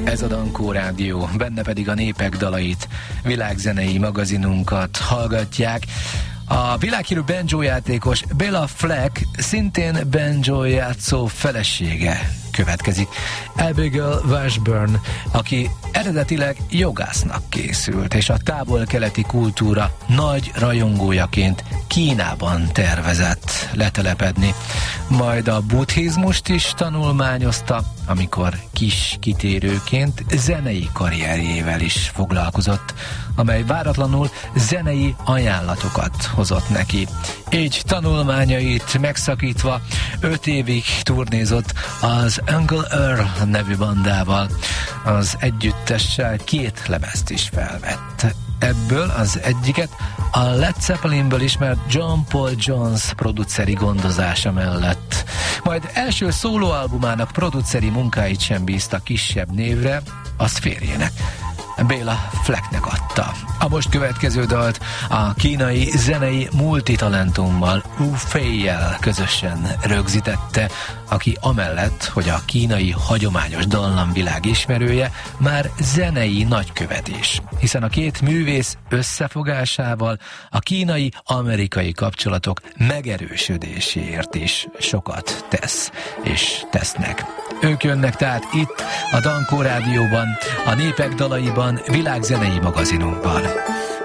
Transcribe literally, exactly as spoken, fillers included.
Ez a Dankó Rádió, benne pedig a népek dalait, világzenei magazinunkat hallgatják. A világhírű banjojátékos Bela Fleck szintén banjojátszó felesége következik. Abigail Washburn, aki eredetileg jogásznak készült, és a távol-keleti kultúra nagy rajongójaként Kínában tervezett letelepedni. Majd a buddhizmust is tanulmányozta, amikor kis kitérőként zenei karrierjével is foglalkozott, amely váratlanul zenei ajánlatokat hozott neki. Így tanulmányait megszakítva öt évig turnézott az Uncle Earl nevű bandával. Az együttessel két lemezt is felvett. Ebből az egyiket a Led Zeppelinből ismert John Paul Jones produceri gondozása mellett. Majd első szólóalbumának produceri munkáit sem bízta kisebb névre, azt férjének, Bela Flecknek adta. A most következő dalt a kínai zenei multitalentummal Wu Fei-jel közösen rögzítette, aki amellett, hogy a kínai hagyományos dallamvilág ismerője, már zenei nagykövet is, hiszen a két művész összefogásával a kínai-amerikai kapcsolatok megerősödéséért is sokat tesz és tesznek. Ők jönnek tehát itt a Dankó Rádióban, a népek dalaiban, világzenei magazinunkban.